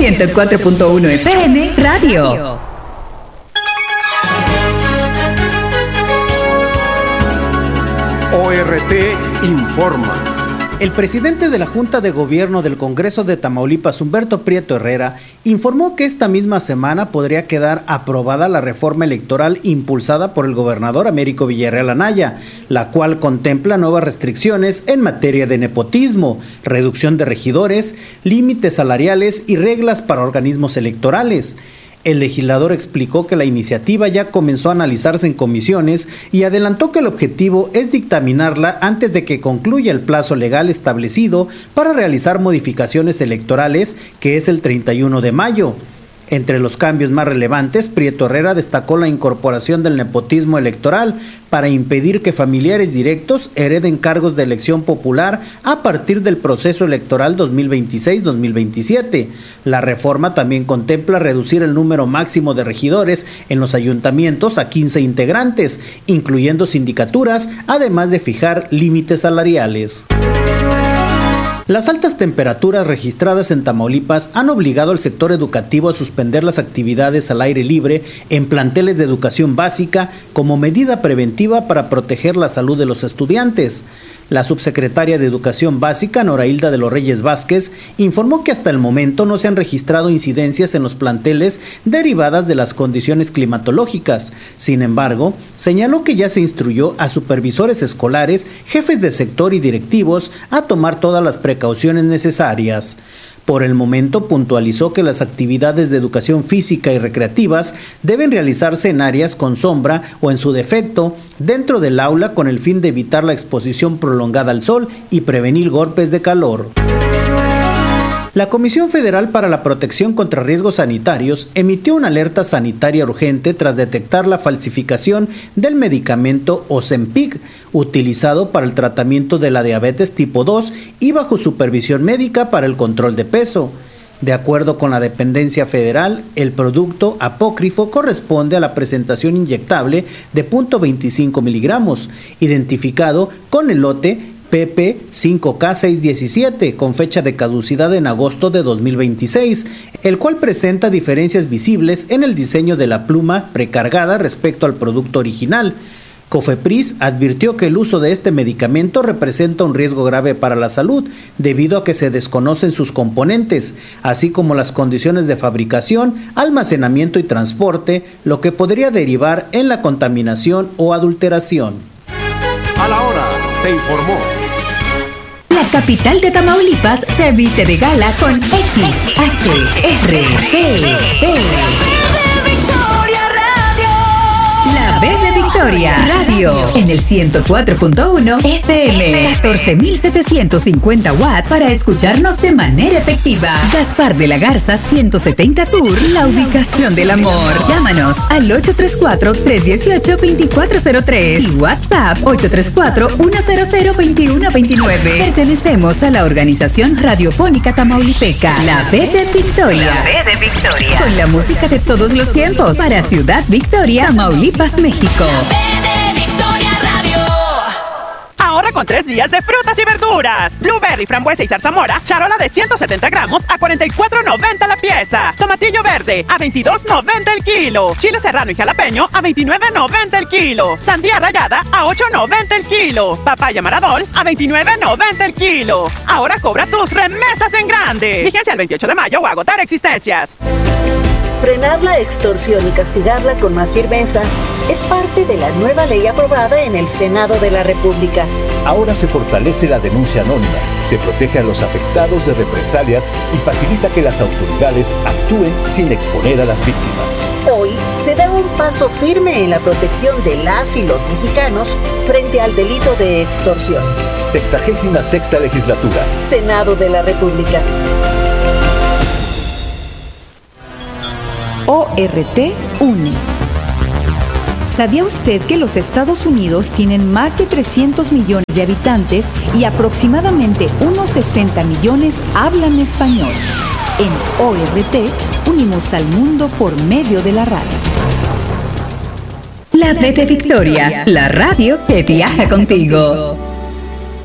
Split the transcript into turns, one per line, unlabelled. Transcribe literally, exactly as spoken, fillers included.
ciento cuatro punto uno F M Radio.
O R T informa.
El presidente de la Junta de Gobierno del Congreso de Tamaulipas, Humberto Prieto Herrera, informó que esta misma semana podría quedar aprobada la reforma electoral impulsada por el gobernador Américo Villarreal Anaya, la cual contempla nuevas restricciones en materia de nepotismo, reducción de regidores, límites salariales y reglas para organismos electorales. El legislador explicó que la iniciativa ya comenzó a analizarse en comisiones y adelantó que el objetivo es dictaminarla antes de que concluya el plazo legal establecido para realizar modificaciones electorales, que es el treinta y uno de mayo. Entre los cambios más relevantes, Prieto Herrera destacó la incorporación del nepotismo electoral para impedir que familiares directos hereden cargos de elección popular a partir del proceso electoral dos mil veintiséis dos mil veintisiete. La reforma también contempla reducir el número máximo de regidores en los ayuntamientos a quince integrantes, incluyendo sindicaturas, además de fijar límites salariales. Las altas temperaturas registradas en Tamaulipas han obligado al sector educativo a suspender las actividades al aire libre en planteles de educación básica como medida preventiva para proteger la salud de los estudiantes. La subsecretaria de Educación Básica, Norailda de los Reyes Vázquez, informó que hasta el momento no se han registrado incidencias en los planteles derivadas de las condiciones climatológicas. Sin embargo, señaló que ya se instruyó a supervisores escolares, jefes de sector y directivos a tomar todas las precauciones necesarias. Por el momento, puntualizó que las actividades de educación física y recreativas deben realizarse en áreas con sombra o, en su defecto, dentro del aula, con el fin de evitar la exposición prolongada al sol y prevenir golpes de calor. La Comisión Federal para la Protección contra Riesgos Sanitarios emitió una alerta sanitaria urgente tras detectar la falsificación del medicamento Ozempic, utilizado para el tratamiento de la diabetes tipo dos y bajo supervisión médica para el control de peso. De acuerdo con la dependencia federal, el producto apócrifo corresponde a la presentación inyectable de cero punto veinticinco miligramos, identificado con el lote P P cinco K seiscientos diecisiete, con fecha de caducidad en agosto de dos mil veintiséis, el cual presenta diferencias visibles en el diseño de la pluma precargada respecto al producto original. Cofepris advirtió que el uso de este medicamento representa un riesgo grave para la salud, debido a que se desconocen sus componentes, así como las condiciones de fabricación, almacenamiento y transporte, lo que podría derivar en la contaminación o adulteración.
A la hora, te informó.
La capital de Tamaulipas se viste de gala con X H R T E. La B de Victoria Radio en el ciento cuatro punto uno F M, catorce mil setecientos cincuenta watts para escucharnos de manera efectiva. Gaspar de la Garza ciento setenta Sur, la ubicación del amor. Llámanos al ocho tres cuatro, tres uno ocho, dos cuatro cero tres y WhatsApp ocho tres cuatro, uno cero cero, dos uno dos nueve. Pertenecemos a la organización radiofónica tamaulipeca, la B de Victoria. La B de Victoria. Con la música de todos los tiempos para Ciudad Victoria, Tamaulipas, México.
Ahora con tres días de frutas y verduras. Blueberry, frambuesa y zarzamora, charola de ciento setenta gramos a cuarenta y cuatro noventa la pieza. Tomatillo verde a veintidós noventa el kilo. Chile serrano y jalapeño a veintinueve noventa el kilo. Sandía rallada a ocho noventa el kilo. Papaya maradol a veintinueve noventa el kilo. Ahora cobra tus remesas en grande. Vigencia el veintiocho de mayo o agotar existencias.
Frenar la extorsión y castigarla con más firmeza es parte de la nueva ley aprobada en el Senado de la República.
Ahora se fortalece la denuncia anónima, se protege a los afectados de represalias y facilita que las autoridades actúen sin exponer a las víctimas.
Hoy se da un paso firme en la protección de las y los mexicanos frente al delito de extorsión.
Sexagésima sexta legislatura.
Senado de la República.
O R T une. ¿Sabía usted que los Estados Unidos tienen más de trescientos millones de habitantes y aproximadamente unos sesenta millones hablan español? En O R T unimos al mundo por medio de la radio.
La B de Victoria, la radio que viaja contigo.